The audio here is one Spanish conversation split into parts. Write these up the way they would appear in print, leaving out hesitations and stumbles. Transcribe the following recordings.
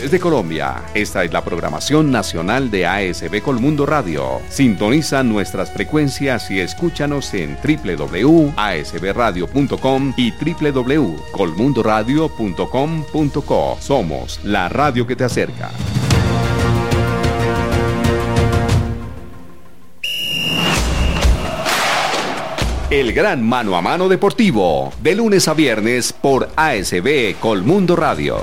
regiones de Colombia. Esta es la programación nacional de ASB Colmundo Radio. Sintoniza nuestras frecuencias y escúchanos en www.asbradio.com y www.colmundoradio.com.co. Somos la radio que te acerca. El gran mano a mano deportivo, de lunes a viernes por ASB Colmundo Radio.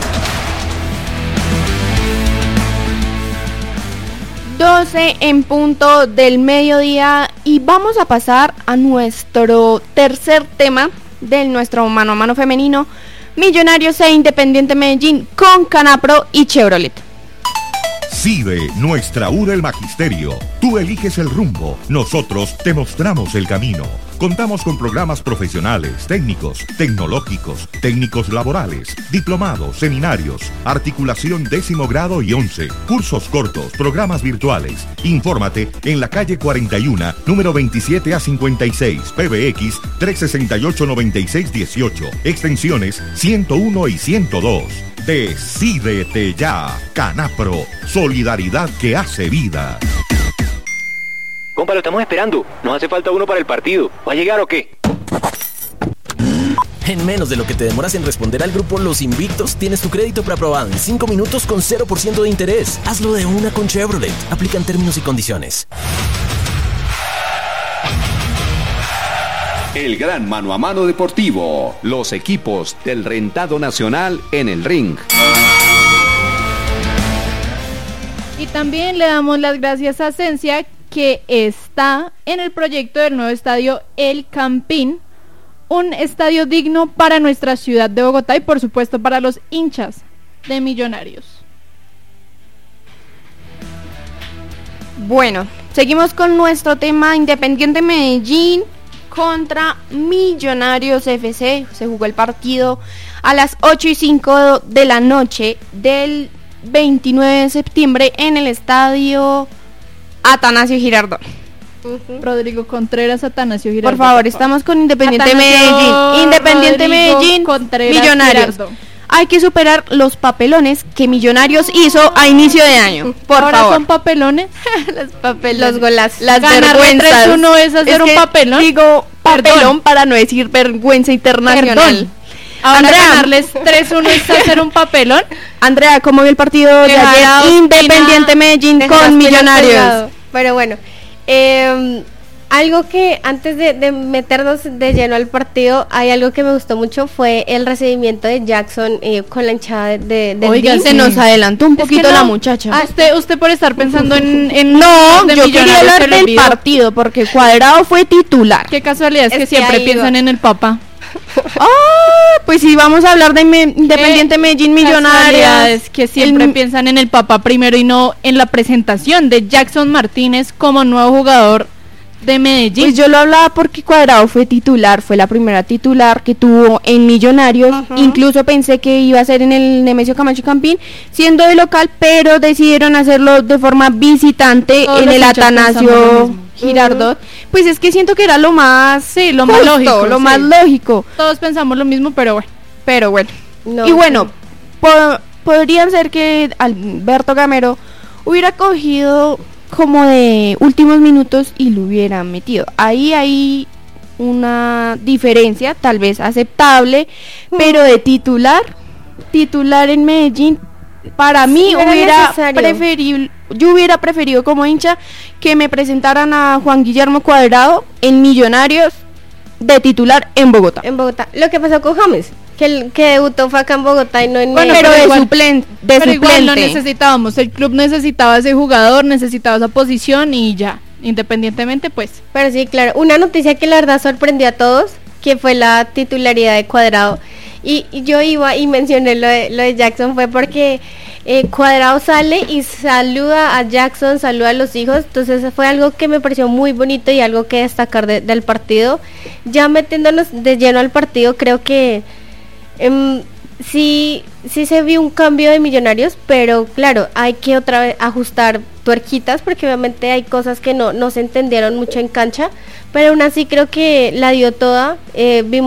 12 en punto del mediodía y vamos a pasar a nuestro tercer tema de nuestro mano a mano femenino, Millonarios e Independiente Medellín con Canapro y Chevrolet. CIDE, nuestra U del Magisterio. Tú eliges el rumbo, nosotros te mostramos el camino. Contamos con programas profesionales, técnicos, tecnológicos, técnicos laborales, diplomados, seminarios, articulación 10º grado y 11, cursos cortos, programas virtuales. Infórmate en la calle 41, número 27 a 56, PBX 368-9618, extensiones 101 y 102. Decídete ya, Canapro, solidaridad que hace vida. Compa, lo estamos esperando. Nos hace falta uno para el partido. ¿Va a llegar o qué? En menos de lo que te demoras en responder al grupo Los Invictos, tienes tu crédito preaprobado en 5 minutos con 0% de interés. Hazlo de una con Chevrolet. Aplican términos y condiciones. El gran mano a mano deportivo. Los equipos del rentado nacional en el ring. Y también le damos las gracias a Cencia, que está en el proyecto del nuevo estadio El Campín, un estadio digno para nuestra ciudad de Bogotá y por supuesto para los hinchas de Millonarios. Bueno, seguimos con nuestro tema, Independiente Medellín contra Millonarios FC. Se jugó el partido a las 8:05 de la noche del 29 de septiembre en el estadio Atanasio Girardot. Rodrigo Contreras, Atanasio Girardot. Por favor, estamos con Independiente Atanasio Medellín. Independiente Rodrigo Medellín, Contreras Millonarios. Girardot. Hay que superar los papelones que Millonarios hizo a inicio de año. Por ¿Ahora favor. son papelones? Los papelones. Los golazos. Las Ganar vergüenzas. 3-1 es hacer un que papelón. Digo papelón Perdón. para no decir vergüenza internacional. Perdón. Ahora Andrea. ganarles 3-1 es hacer un papelón. Andrea, ¿cómo vio el partido de Dejar a ayer? Ospina- Independiente Medellín Dejar a con Ospina Millonarios. pegado. Pero bueno, algo que antes de meternos de lleno al partido, hay algo que me gustó mucho, fue el recibimiento de Jackson con la hinchada del Oiga, DIM. se nos adelantó un Es que poquito no. la muchacha. Usted por estar pensando en No, de yo quería Millonarios hablar se le del olvidó. partido porque Cuadrado fue titular. Qué casualidad es Es que que siempre ahí piensan va. en el Papa. Pues sí, vamos a hablar de Independiente Medellín Millonarios. Casualidades que siempre piensan en el Papa primero y no en la presentación de Jackson Martínez como nuevo jugador de Medellín. Pues yo lo hablaba porque Cuadrado fue titular, fue la primera titular que tuvo en Millonarios. Ajá. Incluso pensé que iba a ser en el Nemesio Camacho Campín, siendo de local, pero decidieron hacerlo de forma visitante Todos en los el hinchas pensamos lo Atanasio mismo. Girardot. Pues es que siento que era lo más, lo más justo, lógico, lo sí. más lógico. Todos pensamos lo mismo, pero bueno. Pero bueno. No, Y bueno, podría ser que Alberto Gamero hubiera cogido como de últimos minutos y lo hubiera metido. Ahí hay una diferencia, tal vez aceptable, pero de titular en Medellín, para mí Sí, era hubiera necesario. preferible, yo hubiera preferido como hincha que me presentaran a Juan Guillermo Cuadrado en Millonarios de titular en Bogotá. en Bogotá. Lo que pasó con James, que el que debutó fue acá en Bogotá y no en Bueno, Medellín. pero de igual- suplente. Pero igual lo necesitábamos, el club necesitaba ese jugador, necesitaba esa posición y ya, independientemente pues. Pero sí, claro, una noticia que la verdad sorprendió a todos, que fue la titularidad de Cuadrado. Y yo iba y mencioné lo de Jackson, fue porque Cuadrado sale y saluda a Jackson, saluda a los hijos, entonces fue algo que me pareció muy bonito y algo que destacar del partido. Ya metiéndonos de lleno al partido, creo que sí se vio un cambio de Millonarios, pero claro, hay que otra vez ajustar tuerquitas porque obviamente hay cosas que no se entendieron mucho en cancha, pero aún así creo que la dio toda. Vimos